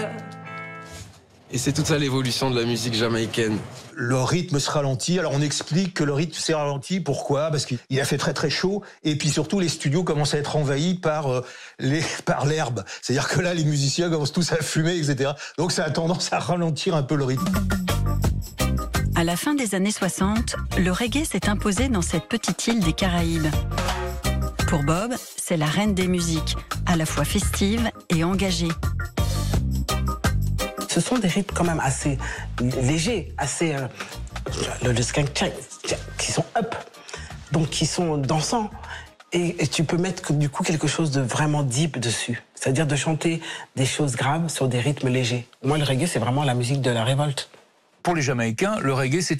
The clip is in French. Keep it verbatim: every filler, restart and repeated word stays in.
Et c'est toute ça l'évolution de la musique jamaïcaine. Le rythme se ralentit. Alors on explique que le rythme s'est ralenti. Pourquoi? Parce qu'il a fait très très chaud. Et puis surtout, les studios commencent à être envahis par euh, les par l'herbe. C'est-à-dire que là, les musiciens commencent tous à fumer, et cetera. Donc ça a tendance à ralentir un peu le rythme. À la fin des années soixante, le reggae s'est imposé dans cette petite île des Caraïbes. Pour Bob, c'est la reine des musiques, à la fois festive et engagée. Ce sont des rythmes quand même assez légers, assez... Euh, le, le skunk check, qui sont up, donc qui sont dansants. Et, et tu peux mettre du coup quelque chose de vraiment deep dessus. C'est-à-dire de chanter des choses graves sur des rythmes légers. Moi, le reggae, c'est vraiment la musique de la révolte. Pour les Jamaïcains, le reggae, c'est